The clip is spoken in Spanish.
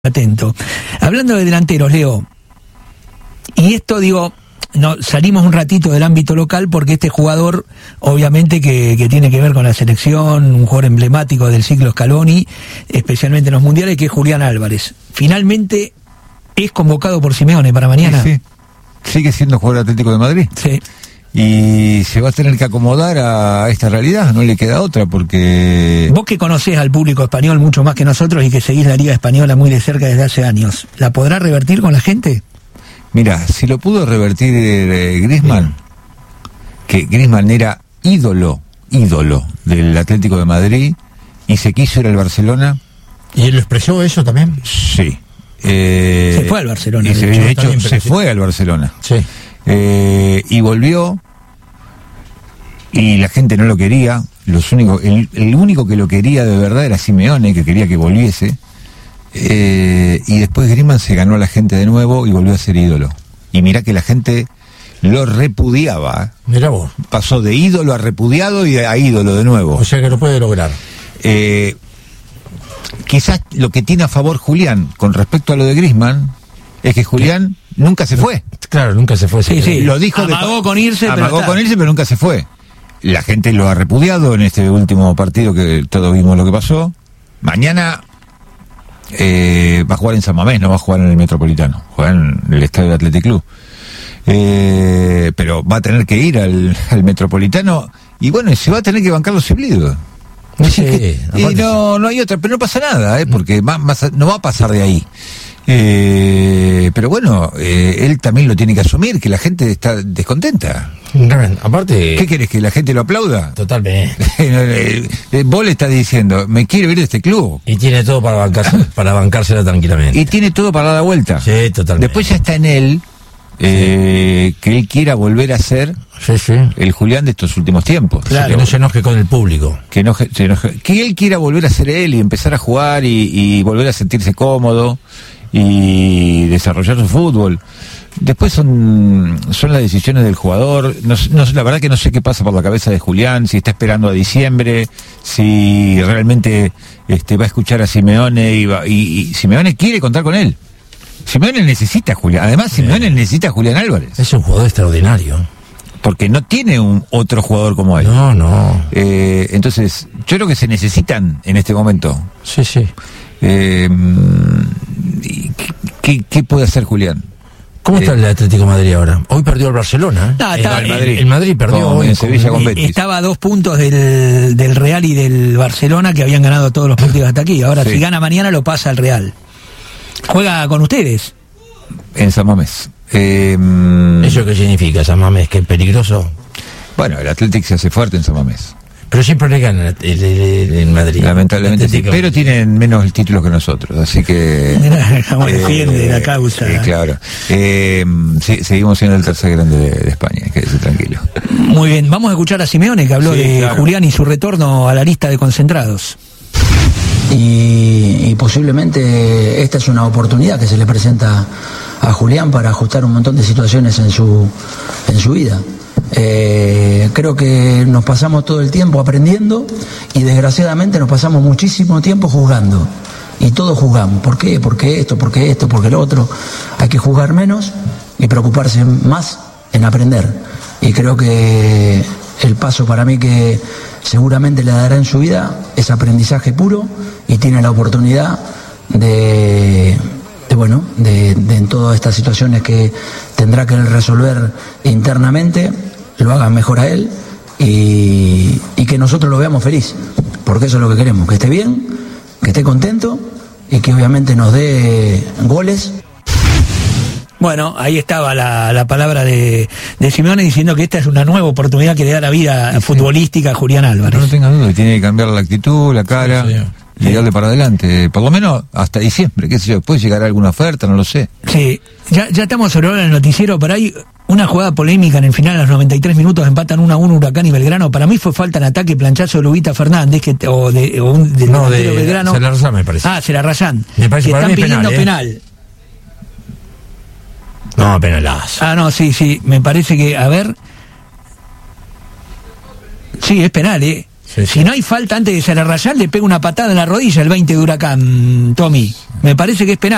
atento. Hablando de delanteros, Leo, y esto digo, no salimos un ratito del ámbito local porque este jugador, obviamente que tiene que ver con la selección, un jugador emblemático del ciclo Scaloni, especialmente en los mundiales, que es Julián Álvarez. Finalmente es convocado por Simeone para mañana. Sí. Sigue siendo jugador Atlético de Madrid. Sí. Y se va a tener que acomodar a esta realidad, no le queda otra, porque... Vos que conocés al público español mucho más que nosotros y que seguís la Liga Española muy de cerca desde hace años, ¿la podrá revertir con la gente? Mira, si lo pudo revertir Griezmann, que Griezmann era ídolo del Atlético de Madrid y se quiso ir al Barcelona. ¿Y él lo expresó eso también? Sí. Se fue al Barcelona. Y de hecho se fue al Barcelona. Sí. Y volvió y la gente no lo quería. El único que lo quería de verdad era Simeone, que quería que volviese. Y después Griezmann se ganó a la gente de nuevo y volvió a ser ídolo. Y mirá que la gente lo repudiaba. Mirá vos. Pasó de ídolo a repudiado y a ídolo de nuevo. O sea que lo puede lograr. Quizás lo que tiene a favor Julián con respecto a lo de Griezmann es que Julián nunca se fue. Claro, nunca se fue. Sí. Lo dijo amagó con irse, pero nunca se fue. La gente lo ha repudiado en este último partido que todos vimos lo que pasó. Mañana va a jugar en San Mamés, no va a jugar en el Metropolitano, juega en el estadio del Athletic Club. Pero va a tener que ir al Metropolitano y bueno, se va a tener que bancar los suplidos. Sí, y no hay otra, pero no pasa nada, porque no va a pasar de ahí. Pero bueno, él también lo tiene que asumir, que la gente está descontenta. Aparte, ¿qué querés, que la gente lo aplauda? Totalmente. Vos le estás diciendo, me quiero ir de este club. Y tiene todo para bancársela tranquilamente. Y tiene todo para dar la vuelta. Sí, totalmente. Después ya está en él que él quiera volver a ser el Julián de estos últimos tiempos. Claro, que no se enoje con el público. Que él quiera volver a ser él y empezar a jugar y volver a sentirse cómodo y desarrollar su fútbol. Después son las decisiones del jugador. La verdad que no sé qué pasa por la cabeza de Julián, si está esperando a diciembre, si realmente va a escuchar a Simeone y Simeone quiere contar con él. Simeone necesita a Julián. Además, Simeone necesita a Julián Álvarez. Es un jugador extraordinario. Porque no tiene otro jugador como él. No. Entonces, yo creo que se necesitan en este momento. Sí. ¿Qué puede hacer Julián? ¿Cómo está el Atlético de Madrid ahora? Hoy perdió el Barcelona. El Madrid perdió hoy en Sevilla con Betis. Estaba a 2 puntos del Real y del Barcelona, que habían ganado todos los partidos hasta aquí. Ahora, si gana mañana, lo pasa al Real. ¿Juega con ustedes? En San Mamés. ¿Eso qué significa, San Mamés? ¿Que es peligroso? Bueno, el Atlético se hace fuerte en San Mamés. Pero siempre le gana el Madrid. Lamentablemente sí, pero tienen menos títulos que nosotros, así que... Mirá cómo defiende la causa. Claro. Seguimos siendo el tercer grande de España, quédese tranquilo. Muy bien, vamos a escuchar a Simeone, que habló de Julián y su retorno a la lista de concentrados. Y posiblemente esta es una oportunidad que se le presenta a Julián para ajustar un montón de situaciones en su vida. Creo que nos pasamos todo el tiempo aprendiendo y desgraciadamente nos pasamos muchísimo tiempo juzgando, y todos juzgamos. ¿Por qué? Porque esto, porque lo otro. Hay que juzgar menos y preocuparse más en aprender, y creo que el paso para mí que seguramente le dará en su vida es aprendizaje puro, y tiene la oportunidad de en todas estas situaciones que tendrá que resolver internamente, lo haga mejor a él y que nosotros lo veamos feliz, porque eso es lo que queremos, que esté bien, que esté contento y que obviamente nos dé goles. Bueno, ahí estaba la palabra de Simeone diciendo que esta es una nueva oportunidad que le da la vida futbolística a Julián Álvarez. No tenga duda, tiene que cambiar la actitud, la cara, y darle para adelante, por lo menos hasta diciembre, qué sé yo, puede llegar a alguna oferta, no lo sé. Sí, ya estamos sobre ahora en el noticiero, pero hay una jugada polémica en el final, a los 93 minutos, empatan 1-1 Huracán y Belgrano. Para mí fue falta en ataque, planchazo de Lubita Fernández, de Belgrano. Celarrayán, me parece. Celarrayán. Me parece que para están mí pidiendo penal. No, penalazo. No, sí, me parece que, a ver. Sí, es penal, Sí. Si no hay falta antes de Celarrayán, le pega una patada en la rodilla el 20 de Huracán, Tommy. Me parece que es penal.